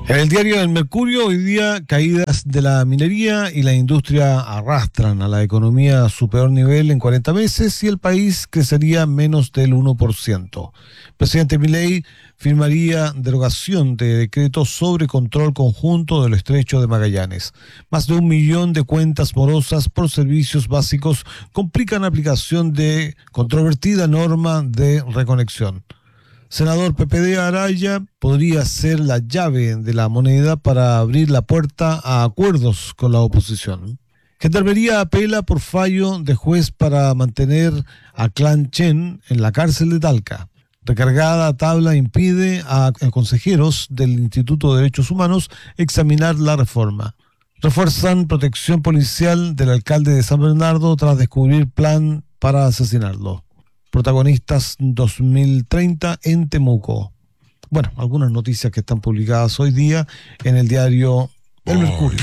En el diario El Mercurio, hoy día, caídas de la minería y la industria arrastran a la economía a su peor nivel en 40 meses y el país crecería menos del 1%. Presidente Milei firmaría derogación de decretos sobre control conjunto del estrecho de Magallanes. Más de 1 millón de cuentas morosas por servicios básicos complican la aplicación de controvertida norma de reconexión. Senador PPD Araya podría ser la llave de la moneda para abrir la puerta a acuerdos con la oposición. Gendarmería apela por fallo de juez para mantener a Clan Chen en la cárcel de Talca. Recargada tabla impide a consejeros del Instituto de Derechos Humanos examinar la reforma. Refuerzan protección policial del alcalde de San Bernardo tras descubrir plan para asesinarlo. Protagonistas 2030 en Temuco. Bueno, algunas noticias que están publicadas hoy día en el diario El Mercurio.